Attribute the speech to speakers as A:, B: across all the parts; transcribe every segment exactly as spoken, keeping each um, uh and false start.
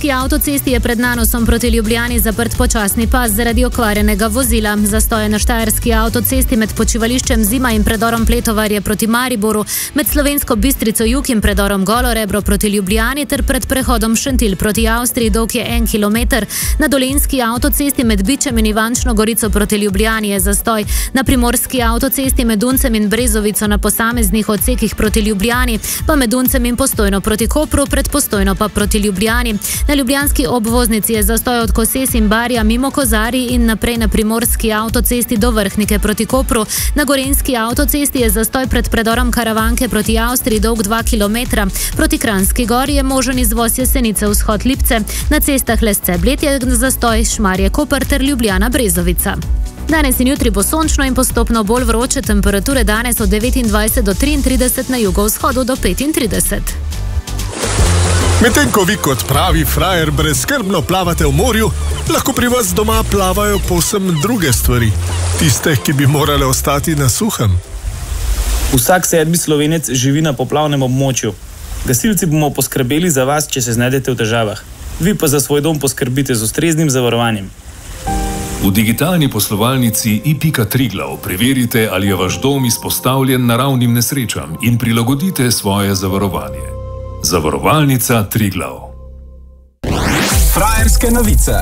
A: gorenjski avtocesti je pred Nanosom proti Ljubljani zaprt počasni pas zaradi okvarjenega vozila. Zastoj na štajerski avtocesti med počivališčem Zima in predorom Pletovarje proti Mariboru, med Slovensko Bistrico jug in predorom Golo Rebro proti Ljubljani ter pred prehodom Šentilj proti Avstriji, dolg je en kilometer. Na dolenjski avtocesti med Bičem in Ivančno Gorico proti Ljubljani je zastoj. Na primorski avtocesti med Duncem in Brezovico na posameznih odsekih proti Ljubljani, pa med Duncem in Postojno proti Kopru, pred Postojno pa proti Ljubljani. Na ljubljanski obvoznici je zastoj od Koses in Barja mimo Kozarij in naprej na primorski avtocesti do Vrhnike proti Kopru. Na gorenjski avtocesti je zastoj pred predorom Karavanke proti Avstriji, dolg dva kilometra. Proti Kranjski Gori je možen izvoz Jesenice vzhod Lipce. Na cestah Lesce Bled je zastoj Šmarje Koper ter Ljubljana Brezovica. Danes in jutri bo sončno in postopno bolj vroče, temperature danes od devetindvajset do triintrideset, na jugovzhodu do petintrideset.
B: Medtem ko vi kot pravi frajer brezskrbno plavate v morju, lahko pri vas doma plavajo povsem druge stvari. Tiste, ki bi morale ostati na suhem.
C: Vsak sedmi Slovenec živi na poplavnem območju. Gasilci bomo poskrbeli za vas, če se znajdete v težavah. Vi pa za svoj dom poskrbite z ustreznim zavarovanjem.
D: V digitalni poslovalnici i pika Triglav preverite, ali je vaš dom izpostavljen naravnim nesrečam in prilagodite svoje zavarovanje. Zavarovalnica Triglav.
E: Frajerske novice.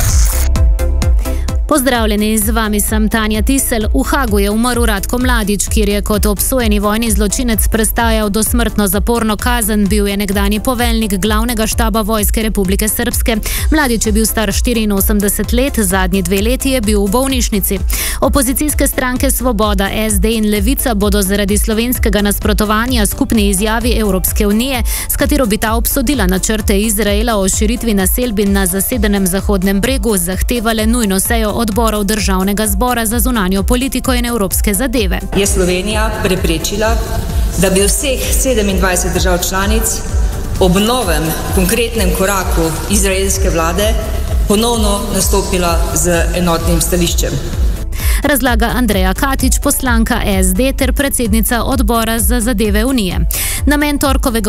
A: Pozdravljeni, z vami sem Tanja Tisel. V Hagu je umrl Ratko Mladić, kjer je kot obsojeni vojni zločinec prestajal dosmrtno zaporno kazen. Bil je nekdanji poveljnik glavnega štaba Vojske Republike Srpske. Mladić je bil star štiriinosemdeset let, zadnji dve leti je bil v bolnišnici. Opozicijske stranke Svoboda, es de in Levica bodo zaradi slovenskega nasprotovanja skupni izjavi Evropske unije, s katero bi ta obsodila načrte Izraela o širitvi naselbin na zasedenem Zahodnem bregu, zahtevale nujno sejo odborov Državnega zbora za zunanjo politiko in evropske zadeve.
F: Je Slovenija preprečila, da bi vseh sedemindvajset držav članic ob novem konkretnem koraku izraelske vlade ponovno nastopila z enotnim stališčem.
A: Razlaga Andreja Katič, poslanka es de ter predsednica odbora za zadeve unije. Namen torkovega